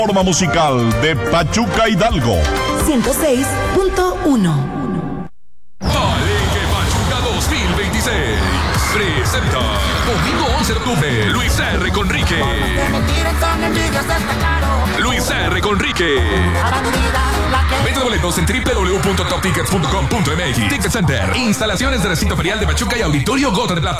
Forma musical de Pachuca Hidalgo. 106.1. Palenque Pachuca 2026 presenta domingo 11 de octubre Luis R. Conrique. Luis R. Conrique. Venta de boletos en www.toptickets.com.mx. Ticket Center, instalaciones de recinto ferial de Pachuca y Auditorio Gota de Plata.